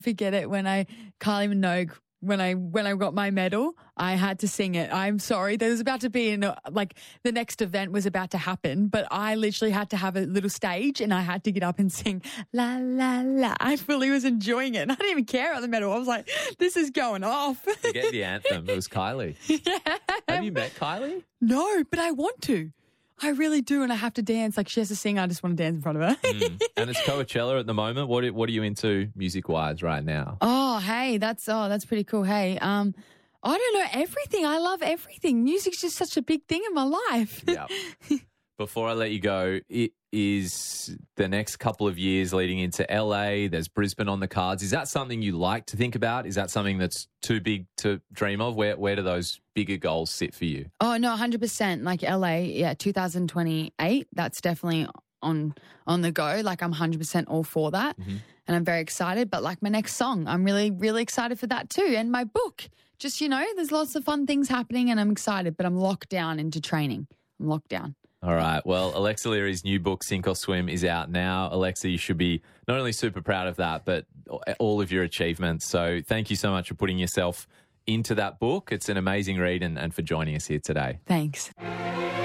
forget it when Kylie Minogue, when I got my medal, I had to sing it. I'm sorry. There was about to be the next event was about to happen, but I literally had to have a little stage and I had to get up and sing la la la. I fully was enjoying it. And I didn't even care about the medal. I was like, this is going off. Forget the anthem. It was Kylie. Yeah. Have you met Kylie? No, but I want to. I really do, and I have to dance. Like, she has to sing, I just want to dance in front of her. And it's Coachella at the moment. What are you into music-wise right now? Oh, hey, that's pretty cool. Hey, I don't know, everything. I love everything. Music's just such a big thing in my life. Yeah. Before I let you go, it is the next couple of years leading into LA. There's Brisbane on the cards. Is that something you like to think about? Is that something that's too big to dream of? Where do those bigger goals sit for you? Oh, no, 100%. Like LA, yeah, 2028, that's definitely on the go. Like, I'm 100% all for that. Mm-hmm. And I'm very excited. But like my next song, I'm really, really excited for that too. And my book, just, there's lots of fun things happening and I'm excited, but I'm locked down into training. I'm locked down. All right. Well, Alexa Leary's new book, Sink or Swim, is out now. Alexa, you should be not only super proud of that, but all of your achievements. So thank you so much for putting yourself into that book. It's an amazing read and for joining us here today. Thanks.